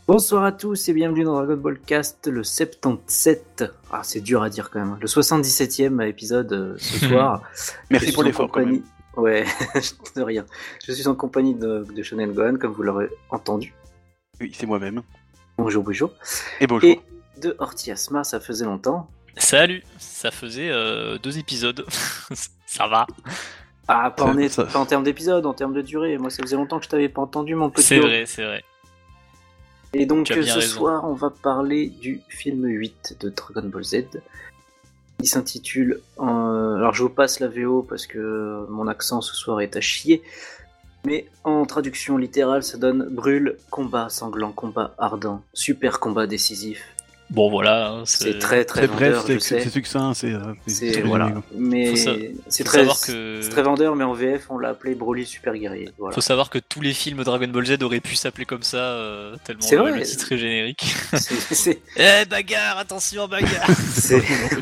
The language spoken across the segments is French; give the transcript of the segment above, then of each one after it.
Bonsoir à tous et bienvenue dans Dragon Ball Cast, le 77. Ah, c'est dur à dire quand même. Le 77e épisode ce soir. Merci pour l'effort quand même. Ouais, de rien. Je suis en compagnie de Shonen Gohan, comme vous l'aurez entendu. Oui, c'est moi-même. Bonjour Bujo. Et bonjour. Et de Hortiasma, ça faisait longtemps. Salut, ça faisait 2 épisodes. Ça va. Ah, pas en termes d'épisodes, en termes de durée. Moi, ça faisait longtemps que je t'avais pas entendu, mon petit. C'est vrai. Et donc ce soir, on va parler du film 8 de Dragon Ball Z. Il s'intitule... Alors je vous passe la VO parce que mon accent ce soir est à chier. Mais en traduction littérale, ça donne brûle, combat sanglant, combat ardent, super combat décisif. Bon voilà, c'est très vendeur, bref, c'est succinct, c'est voilà. Mais c'est très vendeur, mais en VF on l'a appelé Broly super guerrier. Voilà. Faut savoir que tous les films Dragon Ball Z auraient pu s'appeler comme ça, tellement le titre est générique. Bagarre, attention bagarre. c'est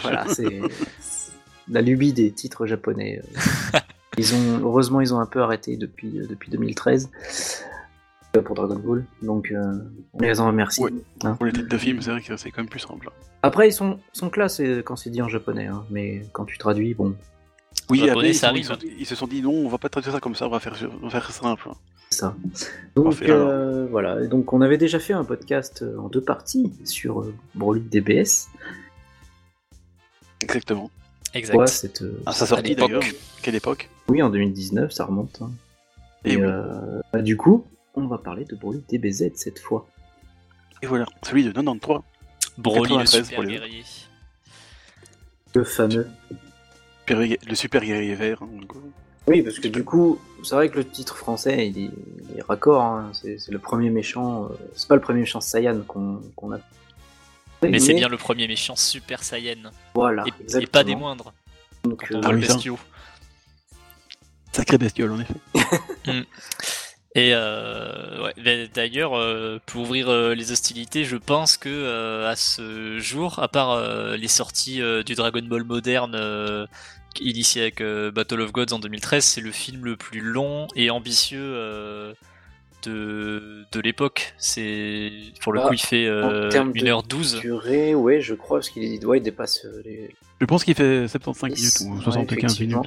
la lubie des titres japonais. Heureusement ils ont un peu arrêté depuis 2013. Pour Dragon Ball, donc on les en remercie. Ouais. Pour les têtes de film, c'est vrai que c'est quand même plus simple. Après, ils sont classe quand c'est dit en japonais, hein, mais quand tu traduis, bon. Oui, après, ils se sont dit non, on va pas traduire ça comme ça, on va faire simple. C'est ça. Donc voilà, donc on avait déjà fait un podcast en 2 parties sur Broly DBS. Exactement. Exact. Ouais, ça sortit d'ailleurs. Quelle époque ? Oui, en 2019, ça remonte. Hein. Et oui. Du coup, on va parler de Broly DBZ cette fois. Et voilà, celui de 93. Broly le super guerrier. Le fameux. Le super guerrier vert. Oui, parce que du coup, c'est vrai que le titre français, il est raccord. Hein. C'est le premier méchant. C'est pas le premier méchant Saiyan qu'on a. Mais c'est bien le premier méchant Super Saiyan. Voilà. Et pas des moindres. Donc, le bestiau. Sacré bestiole en effet. Et d'ailleurs, pour ouvrir les hostilités, je pense que à ce jour, à part les sorties du Dragon Ball moderne initié avec Battle of Gods en 2013, c'est le film le plus long et ambitieux de l'époque. C'est pour le coup, il fait 1h12. Durée, ouais, je crois, parce qu'il dépasse les. Je pense qu'il fait 75 minutes ou 75 minutes.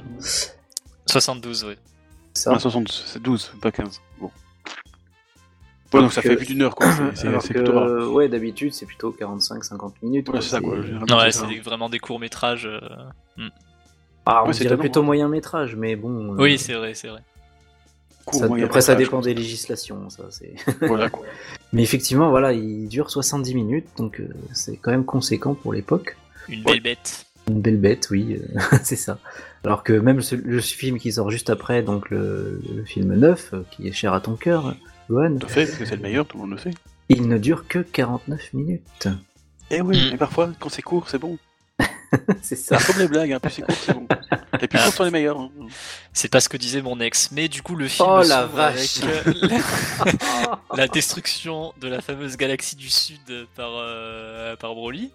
72, oui. Ça. 72, pas 15. Bon. Ouais, donc ça fait plus d'une heure, quoi. C'est plutôt rare. Ouais, d'habitude, c'est plutôt 45-50 minutes. Ouais, c'est ça, quoi. Ouais, c'est vraiment des courts-métrages. On dirait plutôt moyen-métrage, mais bon. Oui, c'est vrai. Après, ça dépend des législations, ça. Voilà, quoi. Mais effectivement, voilà, il dure 70 minutes, donc c'est quand même conséquent pour l'époque. Une belle bête. Une belle bête, oui, c'est ça. Alors que même le film qui sort juste après, donc le film 9, qui est cher à ton cœur, Gohan. Tout à fait, parce que c'est le meilleur, tout le monde le sait. Il ne dure que 49 minutes. Eh oui, mais parfois, quand c'est court, c'est bon. C'est ça. Comme les blagues, plus c'est court, c'est bon. Les plus courts sont les meilleurs. Hein. C'est pas ce que disait mon ex, mais du coup, le film s'ouvre avec la destruction de la fameuse galaxie du Sud par Broly.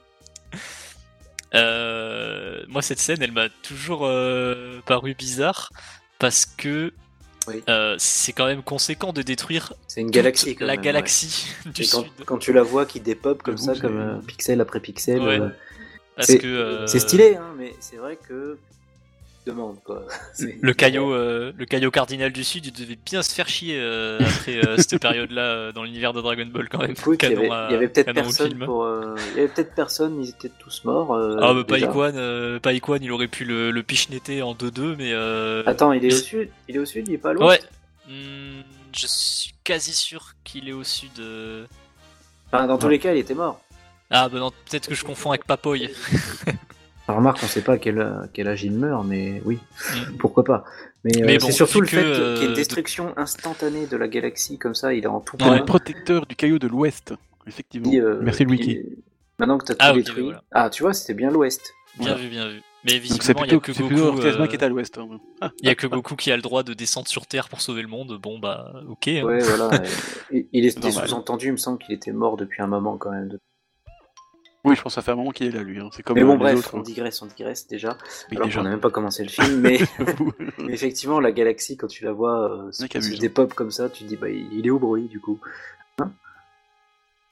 Moi, cette scène, elle m'a toujours paru bizarre parce que c'est quand même conséquent de détruire une galaxie, la galaxie du Sud. Quand tu la vois qui dépop comme ça, comme pixel après pixel, c'est stylé, hein, mais c'est vrai que demande quoi. Le caillot cardinal du Sud, il devait bien se faire chier après cette période-là dans l'univers de Dragon Ball quand même. Écoute, il y avait peut-être personne il y avait peut-être personne, ils étaient tous morts. Paikwan, il aurait pu le pichenetter en 2-2, mais. Attends, il est au sud, il est pas à l'ouest. Ouais. Je suis quasi sûr qu'il est au sud. Enfin, dans tous les cas, il était mort. Ah bah non, peut-être que je confonds avec Papoy. Remarque, on sait pas à quel âge il meurt, mais oui, pourquoi pas. Mais bon, c'est surtout le fait qu'il y ait une destruction instantanée de la galaxie comme ça, il est en tout point. Le protecteur du caillou de l'ouest, effectivement. Merci le wiki. Maintenant que t'as tout détruit. Voilà. Ah, tu vois, c'était bien l'ouest. Bien vu. Mais visiblement, il y a que Goku qui est à l'ouest. Il y a que Goku qui a le droit de descendre sur Terre pour sauver le monde. Bon bah, ok. Hein. Ouais, voilà. Il était sous-entendu, il me semble qu'il était mort depuis un moment quand même. Oui, je pense que ça fait un moment qu'il est là, lui. Hein. C'est comme mais bon, bref, autres, on digresse déjà. Oui, alors qu'on n'a même pas commencé le film, mais effectivement, la galaxie, quand tu la vois se dépop comme ça, tu te dis, bah, il est où Broly, du coup, hein.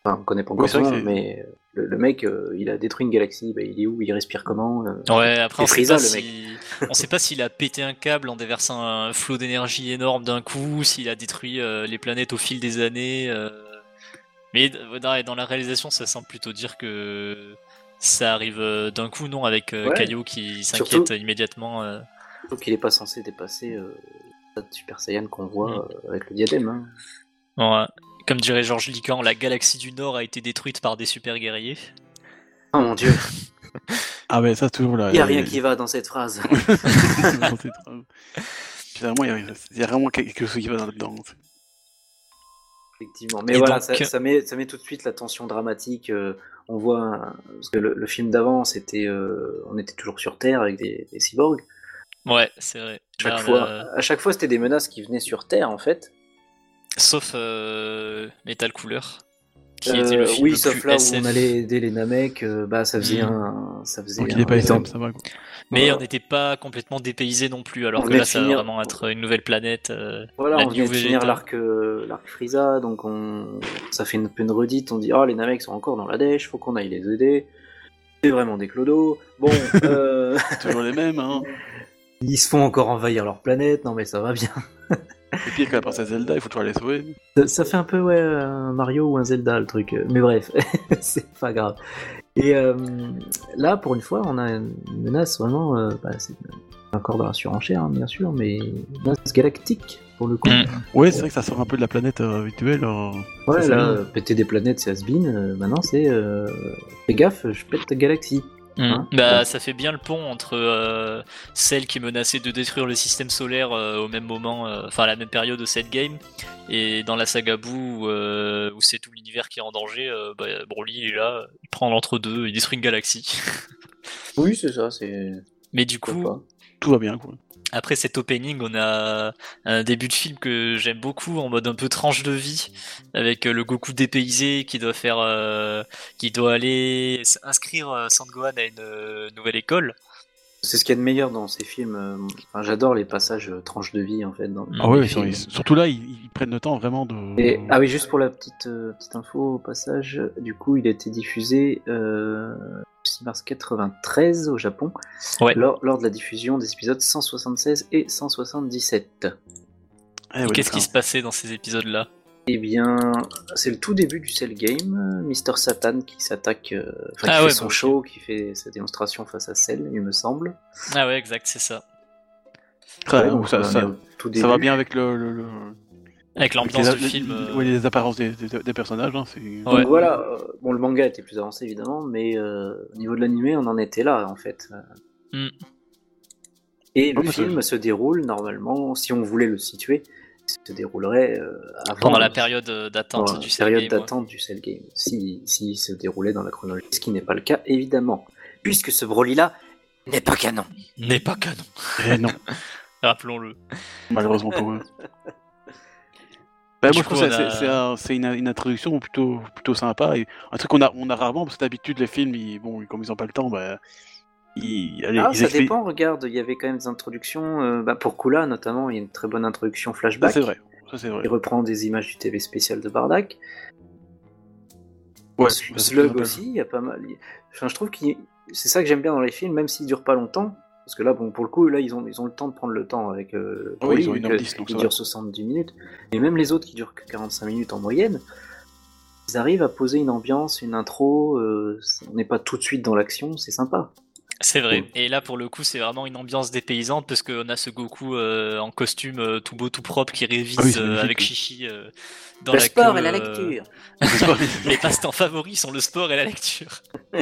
Enfin, on connaît pas encore son nom, mais le mec, il a détruit une galaxie. Bah, il est où? Il respire comment? Ouais, après, Frieza, on sait pas s'il a pété un câble en déversant un flot d'énergie énorme d'un coup, s'il a détruit les planètes au fil des années. Mais dans la réalisation, ça semble plutôt dire que ça arrive d'un coup, non, avec Kaio qui s'inquiète immédiatement. Donc il est pas censé dépasser le Super Saiyan qu'on voit avec le diadème. Hein. Ouais. Comme dirait Georges Lican, la galaxie du Nord a été détruite par des super guerriers. Oh mon dieu. Ah ouais, ça toujours là. Il n'y a rien qui va dans cette phrase. Finalement, il y a vraiment quelque chose qui va là-dedans. Effectivement. Mais voilà, donc... ça met tout de suite la tension dramatique. On voit parce que le film d'avant, c'était, on était toujours sur Terre avec des cyborgs. Ouais, c'est vrai. À chaque fois, c'était des menaces qui venaient sur Terre, en fait. Sauf Metal Couleur. Qui était le film oui, le sauf plus là SF. où on allait aider les Namek, ça faisait Donc il est pas SM, ça va quoi. Mais on n'était pas complètement dépaysé non plus, alors que là ça va vraiment être une nouvelle planète. Voilà, on venait de finir l'arc Frieza, donc ça fait un peu une redite, on dit les Namek sont encore dans la dèche, faut qu'on aille les aider. C'est vraiment des clodos. Bon, toujours les mêmes, hein. Ils se font encore envahir leur planète, non mais ça va bien. C'est pire que la princesse Zelda, il faut toujours les sauver. Ça fait un peu un Mario ou un Zelda le truc, mais bref, c'est pas grave. Et là, pour une fois, on a une menace vraiment, c'est encore dans la surenchère, hein, bien sûr, mais une menace galactique pour le coup. Ouais, c'est vrai que ça sort un peu de la planète habituelle. Ouais, là, péter des planètes, c'est has-been. Maintenant, c'est fais gaffe, je pète ta galaxie. Hein ça fait bien le pont entre celle qui menaçait de détruire le système solaire au même moment, à la même période au set game, et dans la saga Boo où c'est tout l'univers qui est en danger, Broly il est là, il prend l'entre-deux, il détruit une galaxie. Oui, c'est ça, Mais du coup, tout va bien quoi. Après cet opening, on a un début de film que j'aime beaucoup, en mode un peu tranche de vie, avec le Goku dépaysé qui doit aller inscrire Son Gohan à une nouvelle école. C'est ce qu'il y a de meilleur dans ces films. J'adore les passages tranche de vie en fait. Surtout là, ils prennent le temps vraiment de. Ah oui, juste pour la petite info au passage, du coup, il a été diffusé 6 mars 93 au Japon, lors de la diffusion des épisodes 176 et 177. Qu'est-ce qui se passait dans ces épisodes-là ? Eh bien, c'est le tout début du Cell Game, Mr. Satan qui s'attaque, qui fait son show, qui fait sa démonstration face à Cell, il me semble. Ah ouais, exact, c'est ça. Ça va bien avec avec l'ambiance du film. Les apparences des personnages. Hein, Donc voilà, le manga était plus avancé évidemment, mais au niveau de l'animé, on en était là en fait. Et le film se déroule normalement, si on voulait le situer, se déroulerait pendant la période d'attente du Cell Game. Du Cell Game, si se déroulait dans la chronologie, ce qui n'est pas le cas évidemment, puisque ce Broly-là n'est pas canon. N'est pas canon. Non. Rappelons-le. Malheureusement pour eux. Moi je trouve que c'est une introduction plutôt sympa, et un truc qu'on a rarement, parce que d'habitude les films, comme ils n'ont pas le temps, ça dépend, regarde, il y avait quand même des introductions, pour Kula notamment, il y a une très bonne introduction flashback. Ça, c'est vrai. Il reprend des images du TV spécial de Bardak. Ouais, Slug aussi, il y a pas mal. Je trouve que c'est ça que j'aime bien dans les films, même s'ils durent pas longtemps. Parce que là, pour le coup, là, ils ont le temps de prendre le temps avec Broly, ils ont 1h10, qui dure 70 minutes. Et même les autres qui durent que 45 minutes en moyenne, ils arrivent à poser une ambiance, une intro, on n'est pas tout de suite dans l'action, c'est sympa. C'est vrai, et là pour le coup c'est vraiment une ambiance dépaysante parce qu'on a ce Goku en costume tout beau tout propre qui révise avec Chichi dans le sport et la lecture. Les passe-temps favoris sont le sport et la lecture.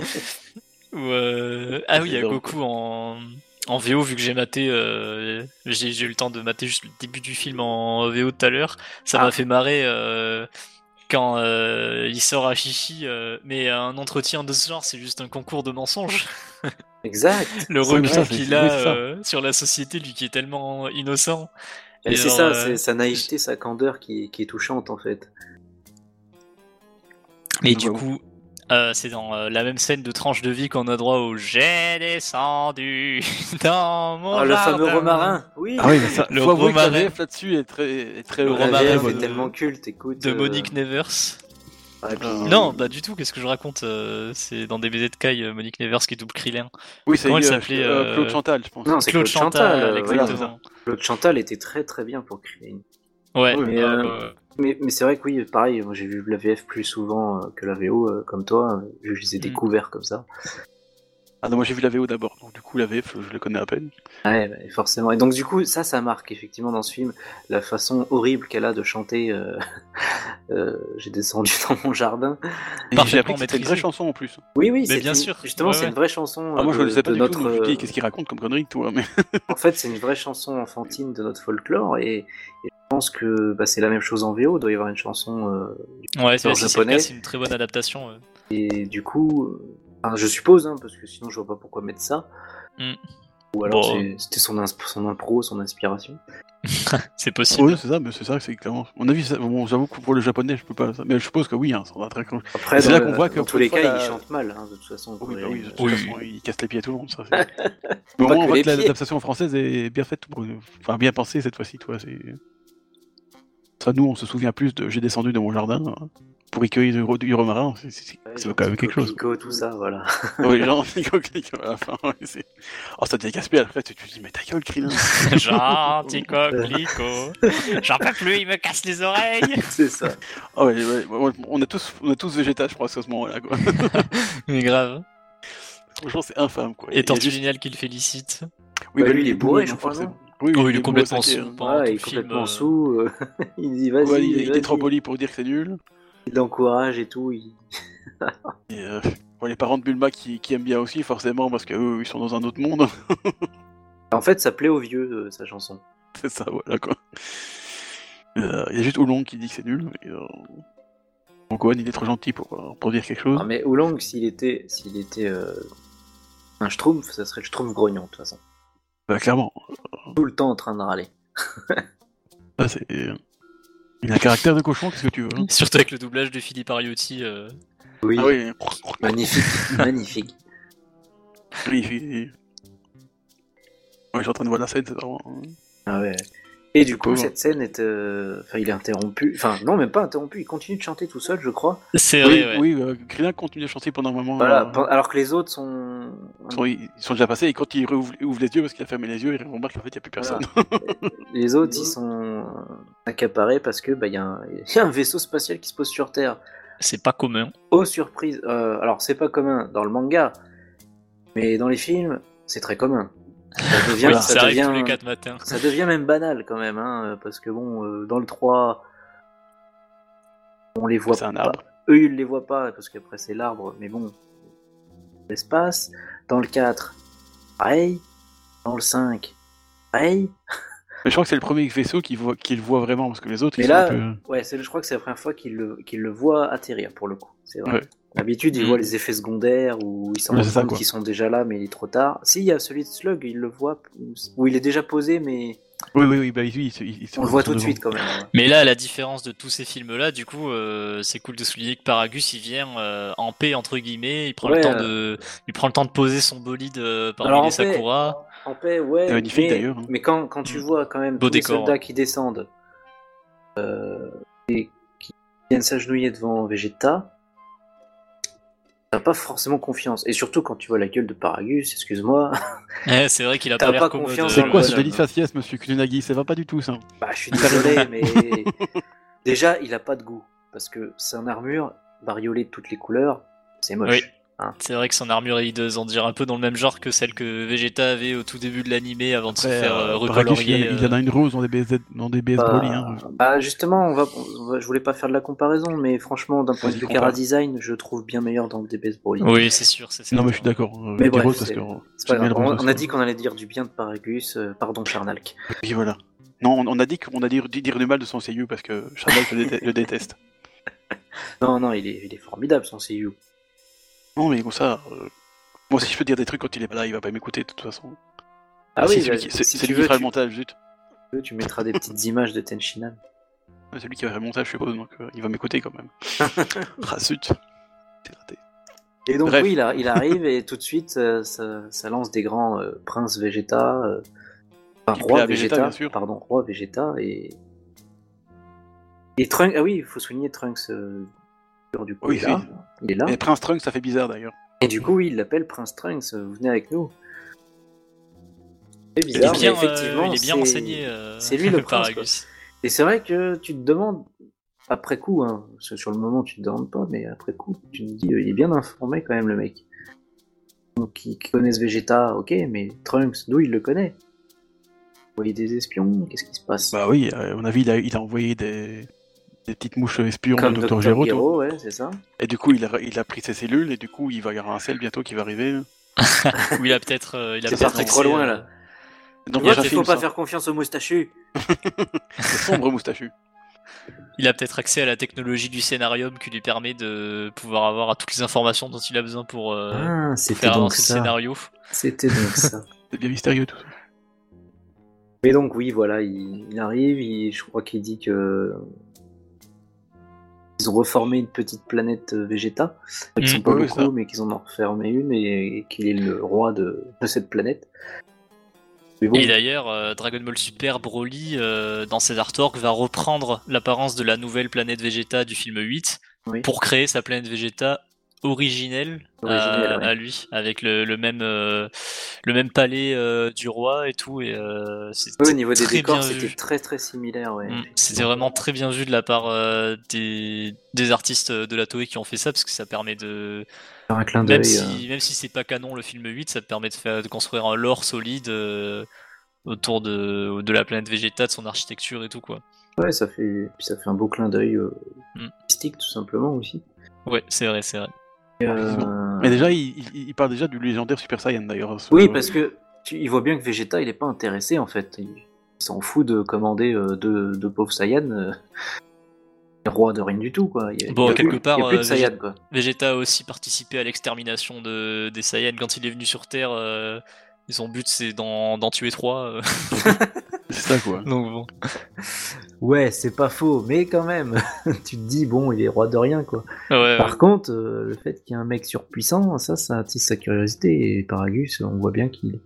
Il y a Goku en VO, vu que j'ai maté, j'ai eu le temps de mater juste le début du film en VO tout à l'heure, ça m'a fait marrer quand il sort à Chichi, mais un entretien de ce genre c'est juste un concours de mensonges. Exact. Le regret qu'il a sur la société, lui qui est tellement innocent. Et c'est ça, c'est sa naïveté, sa candeur qui est touchante en fait. Et du coup, c'est dans la même scène de tranche de vie qu'on a droit au j'ai descendu dans mon le fameux romarin. Oui. Ah oui, mais ça, le romarin là-dessus est très le romarin est tellement culte, écoute. De Monique Nevers. Non, bah du tout, qu'est-ce que je raconte c'est dans DBZ de Kai, Monique Nevers qui double Krillin. Oui, c'est Comment elle s'appelait Claude Chantal, je pense. Non, c'est Claude Chantal, exactement. Claude Chantal était très très bien pour Krillin. Ouais, mais c'est vrai que oui, pareil, moi j'ai vu la VF plus souvent que la VO, comme toi, je les ai découverts comme ça. Ah non, moi j'ai vu la VO d'abord, donc du coup la VF je le connais à peine. Ouais, bah, forcément. Et donc du coup, ça marque effectivement dans ce film la façon horrible qu'elle a de chanter. J'ai descendu dans mon jardin. Et j'ai appris que c'était une vraie chanson en plus. Oui, mais bien sûr. Justement, c'est une vraie chanson. Ah, moi je ne sais pas du notre... tout. Je me dis qu'est-ce qu'il raconte comme connerie, toi. Mais en fait, c'est une vraie chanson enfantine de notre folklore et je pense que c'est la même chose en VO. Il doit y avoir une chanson ouais, c'est japonais. C'est une très bonne adaptation. Et du coup. Je suppose, parce que sinon je vois pas pourquoi mettre ça. Ou alors c'était son impro, son inspiration. C'est possible. Oui, c'est ça, mais c'est ça, c'est clairement. Mon avis, bon, j'avoue que pour le japonais, je peux pas. Mais je suppose que oui, ça va très cool. Après, c'est là qu'on voit que dans tous les cas, il chante mal, de toute façon. Oui, de toute façon, il casse les pieds à tout le monde, ça. Mais au moins, on voit que l'adaptation française est bien faite, enfin bien pensée cette fois-ci, toi. Ça, nous, on se souvient plus de J'ai descendu de mon jardin. Pour recueillir du romarin, c'est quand même quelque chose. Clico, tout ça, voilà. Oui, genre, Clico, à la fin, oh, ça devient gaspillé, après, tu te dis, mais ta gueule, Krillin. Genre, Clico, j'en peux plus, il me casse les oreilles. C'est ça. Oh, ouais, on a tous végétal, je crois, à ce moment-là, quoi. Mais grave. Franchement, c'est infâme, quoi. Et Tortue Géniale qui le félicite. Oui, lui, il est bourré, je crois, non ? Oui, il est complètement sous. Il est complètement sous. Il dit, vas-y. Ouais, il est trop poli pour dire que c'est nul. Il l'encourage et tout. Et les parents de Bulma qui aiment bien aussi, forcément, parce qu'eux, ils sont dans un autre monde. En fait, ça plaît aux vieux, sa chanson. C'est ça, voilà, quoi. Il y a juste Oolong qui dit que c'est nul. Donc, Gohan, il est trop gentil pour dire quelque chose. Ah, mais Oolong, s'il était un Schtroumpf, ça serait le Schtroumpf grognon, de toute façon. Bah, clairement. Tout le temps en train de râler. Ça, c'est... Il a un caractère de cochon, qu'est-ce que tu veux hein. Surtout avec le doublage de Philippe Ariotti. Oui. Ah oui. Magnifique, magnifique. Oui. Ouais, je suis en train de voir la scène, c'est vraiment... Ah ouais. Et du coup, cette scène est... il est interrompu. Enfin, non, même pas interrompu. Il continue de chanter tout seul, je crois. C'est vrai, oui. Krillin continue de chanter pendant un moment. Voilà, alors que les autres sont... Ils sont déjà passés, et quand il ouvre les yeux, parce qu'il a fermé les yeux, il remarque qu'en fait, il n'y a plus personne. Voilà. Les autres, ils sont accaparés parce que y a un vaisseau spatial qui se pose sur Terre. C'est pas commun. Oh, surprise. Alors, c'est pas commun dans le manga, mais dans les films, c'est très commun. Ça devient tous les 4 matins. Ça devient même banal quand même, parce que dans le 3, on les voit pas. Un arbre. Eux, ils les voient pas, parce qu'après c'est l'arbre, mais bon, l'espace. Dans le 4, pareil. Dans le 5, pareil. Mais je crois que c'est le premier vaisseau qu'il voit vraiment, parce que les autres, mais ils là, sont un peu... je crois que c'est la première fois qu'il le voit atterrir, pour le coup. C'est vrai. Ouais. D'habitude, il voit les effets secondaires, ou il s'en rend compte qu'ils sont déjà là, mais il est trop tard. Si, il y a celui de Slug, il le voit, où il est déjà posé, mais... Oui, on le voit tout de suite quand même. Mais là, à la différence de tous ces films-là, du coup, c'est cool de souligner que Paragus, il vient en paix entre guillemets, il prend le temps de poser son bolide parmi les Sakura. En paix, ouais. Magnifique d'ailleurs. Mais quand tu vois quand même tous les soldats qui descendent et qui viennent s'agenouiller devant Vegeta, t'as pas forcément confiance. Et surtout quand tu vois la gueule de Paragus, excuse-moi. C'est vrai qu'il a pas l'air confiance. C'est quoi ce délit de faciès, monsieur Kununagi? Ça va pas du tout, ça. Bah, je suis désolé, mais déjà, il a pas de goût. Parce que son armure, bariolée de toutes les couleurs, c'est moche. Oui. C'est vrai que son armure est hideuse, on dirait un peu dans le même genre que celle que Vegeta avait au tout début de l'animé avant de se faire recolorier. Il y en a une rose dans des BS Broly. Justement, je voulais pas faire de la comparaison, mais franchement, d'un point de vue Chara Design, je trouve bien meilleur dans le DBS Broly. Oui, c'est sûr. Non, mais je suis d'accord. Mais bref, c'est pas grave. On a dit qu'on allait dire du bien de Paragus, pardon Charnalk. Oui, voilà. Non, on a dit dire du mal de son seiyuu parce que Charnalk le déteste. Non, il est formidable son seiyuu. Non, mais comme ça, moi si je peux dire des trucs quand il est pas là, il va pas m'écouter de toute façon. Ah oui, c'est lui qui fera le montage, zut. Tu mettras des petites images de Tenshinhan. C'est lui qui va faire le montage, je suppose, donc il va m'écouter quand même. Ah zut, c'est raté. Et donc oui, il arrive et tout de suite, ça lance des grands princes Vegeta, roi Vegeta, roi Vegeta et Trunks. Ah oui, il faut souligner Trunks. du coup, il est là. Et Prince Trunks, ça fait bizarre d'ailleurs. Et du coup, il l'appelle Prince Trunks, venez avec nous. C'est bizarre, il est bien, mais effectivement, il est bien renseigné. C'est lui le prince. Et c'est vrai que tu te demandes, après coup, hein, sur le moment tu te demandes pas, mais après coup, tu te dis, il est bien informé quand même le mec. Donc, qui connaissent Vegeta, ok, mais Trunks, d'où il le connaît? Vous voyez des espions? Qu'est-ce qui se passe? Bah oui, à mon avis, il a envoyé des petites mouches espions comme de Dr. Gero, ouais, c'est ça. Et du coup, il a pris ses cellules, et du coup, il va y avoir un sel bientôt qui va arriver. Ou il a peut-être. C'est parti trop loin là. Donc, il faut pas faire confiance aux moustachus. Le sombre moustachu. Il a peut-être accès à la technologie du scénarium qui lui permet de pouvoir avoir toutes les informations dont il a besoin pour faire avancer le scénario. C'était donc ça. C'est bien mystérieux tout ça. Mais donc oui, voilà, il arrive, je crois qu'il dit que ils ont reformé une petite planète Vegeta. Ils sont pas beaucoup, mais qu'ils en ont refermé une et qu'il est le roi de cette planète. Bon. Et d'ailleurs, Dragon Ball Super Broly, dans ses artworks, va reprendre l'apparence de la nouvelle planète Vegeta du film 8 pour créer sa planète Vegeta originelle à lui, avec le même palais du roi et tout. Et, au niveau des décors, c'était très très similaire. Ouais. C'était vraiment très bien vu de la part des artistes de la Toei qui ont fait ça, parce que ça permet de... Un clin d'œil, même si c'est pas canon le film 8, ça te permet de construire un lore solide autour de la planète Vegeta, de son architecture et tout quoi. Ouais, ça fait un beau clin d'œil artistique tout simplement aussi. Ouais, c'est vrai. Mais déjà, il parle déjà du légendaire Super Saiyan d'ailleurs. Oui, parce que il voit bien que Vegeta il est pas intéressé en fait. Il s'en fout de commander deux pauvres Saiyans. Roi de rien du tout quoi. Quelque part, plus de Saiyan, quoi. Vegeta a aussi participé à l'extermination des Saiyans quand il est venu sur Terre. Et son but c'est d'en tuer 3. C'est ça quoi. Donc bon. Ouais, c'est pas faux, mais quand même, tu te dis bon, il est roi de rien quoi. Par contre, le fait qu'il y ait un mec surpuissant, ça attise sa curiosité. Et Paragus, on voit bien qu'il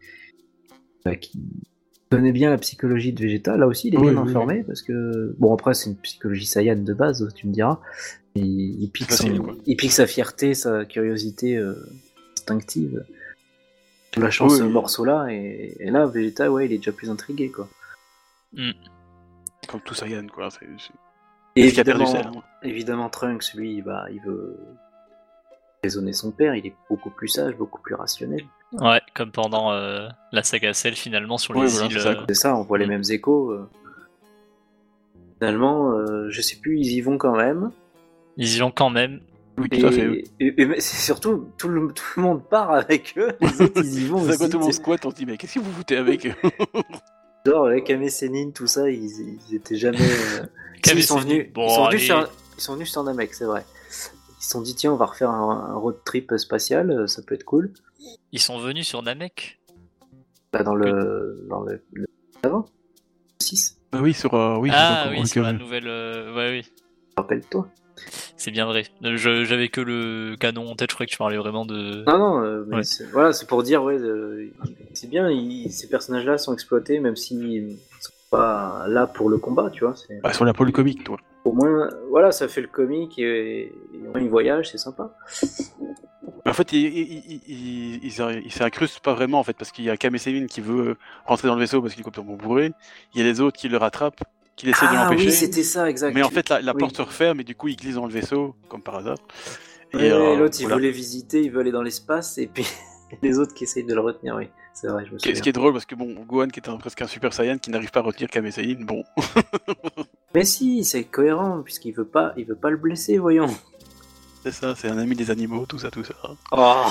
connaît bien la psychologie de Vegeta. Là aussi, il est bien informé parce que bon, après c'est une psychologie Saiyan de base, tu me diras. Et il pique sa fierté, sa curiosité instinctive. Lâchant ce morceau-là, et là, Vegeta, il est déjà plus intrigué, quoi. Comme tout Saiyan, quoi. Et évidemment, Trunks, lui, il veut raisonner son père, il est beaucoup plus sage, beaucoup plus rationnel. Ouais, comme pendant la saga Cell, finalement, sur les îles. C'est ça, on voit les mêmes échos. Finalement, je sais plus, ils y vont quand même. Ils y vont quand même. Oui, tout à fait. Oui. Et c'est surtout, tout le monde part avec eux, les autres ils y vont aussi. Quand tout le monde squatte, on se dit, mais qu'est-ce que vous foutez avec eux? Genre, avec Kame Sennin, tout ça, ils étaient jamais... ils sont venus sur Namek, c'est vrai. Ils se sont dit, tiens, on va refaire un road trip spatial, ça peut être cool. Ils sont venus sur Namek? Bah, dans le avant, le 6. Oui, sur la nouvelle... oui. Rappelle-toi. C'est bien vrai. J'avais que le canon en tête, je croyais que tu parlais vraiment de... Non, c'est pour dire, c'est bien, ces personnages-là sont exploités, même s'ils sont pas là pour le combat, tu vois. Ils sont là pour le comique, toi. Au moins, ça fait le comique, et ils voyagent, c'est sympa. En fait, ils s'incrustent pas vraiment, en fait, parce qu'il y a Kame Sennin qui veut rentrer dans le vaisseau parce qu'il est complètement bourré, il y a les autres qui le rattrapent, qu'il essaie de l'empêcher. Oui, c'était ça, exact. Mais en fait, la porte se referme et du coup, il glisse dans le vaisseau, comme par hasard. Et l'autre, il veut les visiter, il veut aller dans l'espace, et puis les autres qui essayent de le retenir, oui. C'est vrai, je me souviens. Ce qui est drôle, parce que Gohan, qui est presque un Super Saiyan, qui n'arrive pas à retenir Kame Sennin, bon. Mais si, c'est cohérent, puisqu'il veut pas le blesser, voyons. C'est ça, c'est un ami des animaux, tout ça. Oh.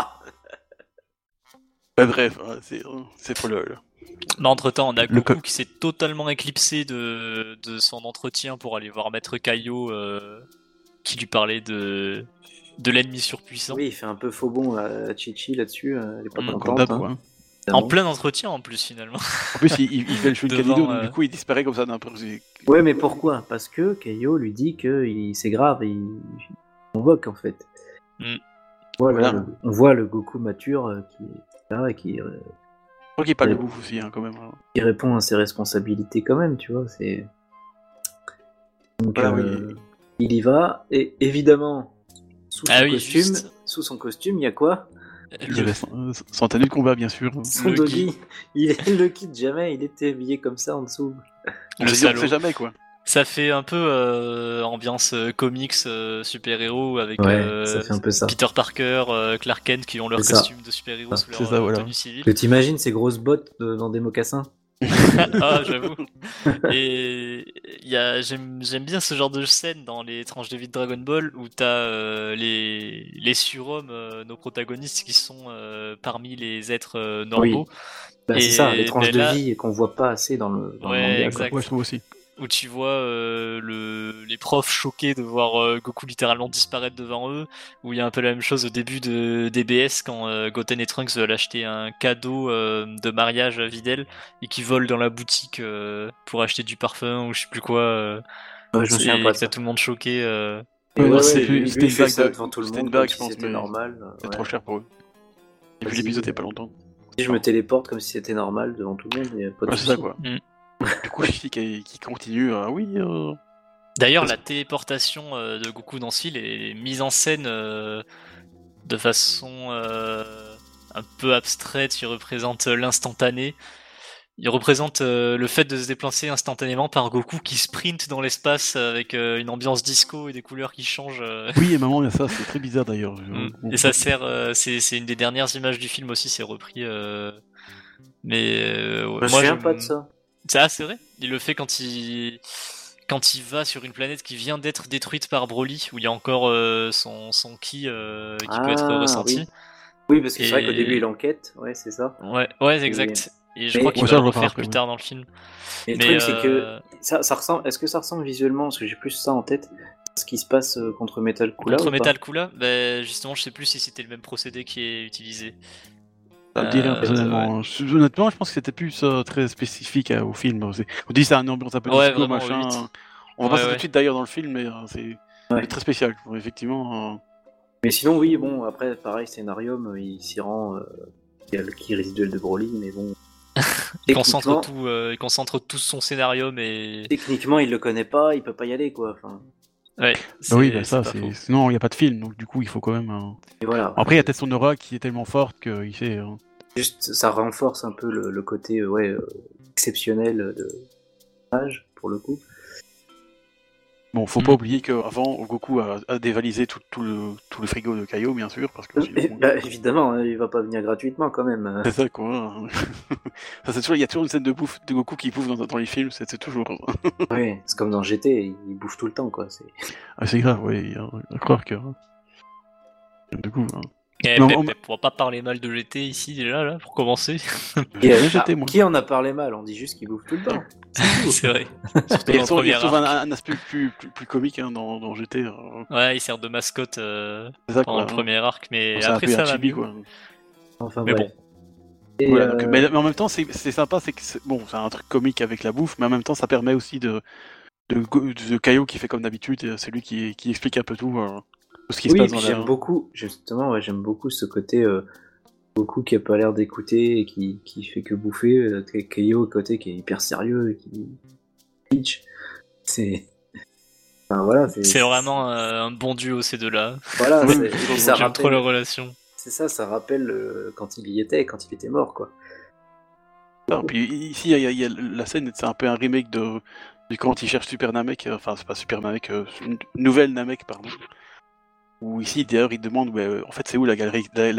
Bref, c'est pour le... Mais entre-temps, on a Goku qui s'est totalement éclipsé de son entretien pour aller voir Maître Kaio, qui lui parlait de l'ennemi surpuissant. Oui, il fait un peu faux bon à Chi-Chi là-dessus, elle est pas contente. En plein entretien en plus, finalement. En plus, il fait le Shunkanito, donc du coup, il disparaît comme ça d'un peu. Ouais, mais pourquoi? Parce que Kaio lui dit que c'est grave, et il convoque en fait. Voilà. On voit le Goku mature qui est là et qui... Je crois qu'il parle de bouffe aussi, quand même. Il répond à ses responsabilités quand même, tu vois, c'est... Donc, il y va, et évidemment, Sous son costume, il y a quoi? Il y avait son tenue de combat, bien sûr. Son doggy, il le quitte jamais, il était habillé comme ça en dessous. On sait jamais, quoi. Ça fait un peu ambiance comics super-héros avec ça fait un peu ça. Peter Parker, Clark Kent qui ont leur costume de super-héros sous leur tenue civile. T'imagines ces grosses bottes dans des mocassins? Ah, j'avoue. Et j'aime bien ce genre de scène dans les tranches de vie de Dragon Ball où t'as les surhommes, nos protagonistes qui sont parmi les êtres normaux. Oui. C'est ça, les tranches de vie qu'on voit pas assez dans le manga. Exact. Ouais, je trouve aussi. Où tu vois les profs choqués de voir Goku littéralement disparaître devant eux, où il y a un peu la même chose au début de DBS quand Goten et Trunks veulent acheter un cadeau de mariage à Videl et qui volent dans la boutique pour acheter du parfum ou je sais plus quoi. Je me souviens pas de ça. Tout le monde choqué. C'était une blague devant tout le monde. C'était une blague, je pense. C'était normal. C'est trop cher pour eux. J'ai vu l'épisode il y a pas longtemps. Si je me téléporte comme si c'était normal devant tout le monde, il y a pas de c'est ça, quoi. Du coup, qui continue, D'ailleurs, la téléportation de Goku dans ce film est mise en scène de façon un peu abstraite. Il représente l'instantané. Il représente le fait de se déplacer instantanément par Goku qui sprint dans l'espace avec une ambiance disco et des couleurs qui changent. Oui, et maman, il y a ça, c'est très bizarre d'ailleurs. Et ça sert, c'est une des dernières images du film aussi, c'est repris. Mais je me souviens pas de ça. C'est vrai. Il le fait quand il va sur une planète qui vient d'être détruite par Broly, où il y a encore son ki qui peut être ressenti. Oui, parce que c'est vrai qu'au début il enquête, c'est ça. Ouais, exact. Et je crois qu'il va le refaire plus tard dans le film. Mais le truc c'est que ça ressemble. Est-ce que ça ressemble visuellement, parce que j'ai plus ça en tête, ce qui se passe contre Metal Kula? Contre Metal Kula, justement, je sais plus si c'était le même procédé qui est utilisé. Honnêtement, je pense que c'était plus très spécifique au film. On dit c'est une ambiance un peu disco, machin. On va voir ça tout de suite d'ailleurs dans le film, mais c'est très spécial, effectivement. Mais sinon, oui, bon, après, pareil, Scénarium, il s'y rend. Il y a le key résiduel de Broly, mais bon. Il concentre tout son scénario, mais. Techniquement, il le connaît pas, il peut pas y aller, quoi. Enfin. Ouais, sinon il n'y a pas de film, donc du coup il faut quand même. Et voilà. Après il y a peut-être son aura qui est tellement forte qu'il fait. Juste, ça renforce un peu le côté exceptionnel de l'âge, pour le coup. Bon, faut pas oublier qu'avant Goku a dévalisé tout le frigo de Kaio, bien sûr, parce que. Évidemment, il va pas venir gratuitement quand même. C'est ça, quoi. Il y a toujours une scène de bouffe de Goku qui bouffe dans les films, c'est toujours. Oui, c'est comme dans GT, il bouffe tout le temps, quoi. C'est grave, oui, à croire que. Du coup. On va pas parler mal de GT ici déjà là pour commencer. Qui en a parlé mal? On dit juste qu'il bouffe tout le temps. C'est vrai. Il trouve un aspect plus comique dans GT. Ouais, il sert de mascotte pendant le premier arc, mais après ça va mieux. Enfin, mais bon. Mais en même temps, c'est sympa, c'est un truc comique avec la bouffe, mais en même temps, ça permet aussi de Kaio qui fait comme d'habitude, c'est lui qui explique un peu tout. Ce qui se passe dans j'aime beaucoup ce côté Goku qui a pas l'air d'écouter et qui fait que bouffer, Kaio au côté qui est hyper sérieux et qui pitch. C'est vraiment un bon duo ces deux-là. Voilà, ça rappelle trop leur relation. C'est ça rappelle quand il y était, quand il était mort, quoi. Puis ici il y a la scène, c'est un peu un remake de quand il cherche Super Namek, enfin c'est pas Super Namek, une nouvelle Namek, pardon. Où ici, d'ailleurs, il demande, en fait, c'est où la galerie